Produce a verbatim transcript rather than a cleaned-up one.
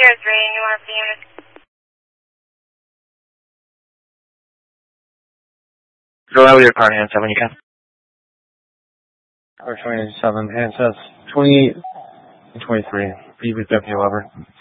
zero three, and you want the unit? Go out with your car and answer when you can. Car twenty-seven, handsets twenty-eight and twenty-three. Previous deputy lover.